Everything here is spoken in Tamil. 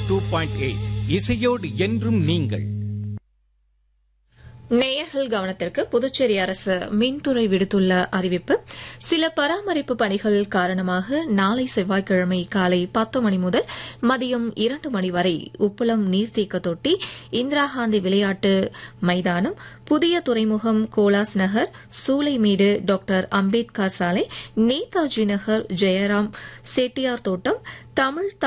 102.8 இசையோடு என்றும் நீங்கள். நேயர்கள் கவனத்திற்கு புதுச்சேரி அரசு மின்துறை விடுத்துள்ள அறிவிப்பு. சில பராமரிப்பு பணிகள் காரணமாக நாளை செவ்வாய்க்கிழமை காலை 10 மணி முதல் மதியம் 2 மணி வரை உப்பளம் நீர்த்தேக்க தொட்டி, இந்திரா காந்தி விளையாட்டு மைதானம், புதிய துறைமுகம், கோலாஸ் நகர், சூளைமேடு, டாக்டர் அம்பேத்கர் சாலை, நேதாஜி நகர், ஜெயராம் செட்டியார் தோட்டம், தமிழ்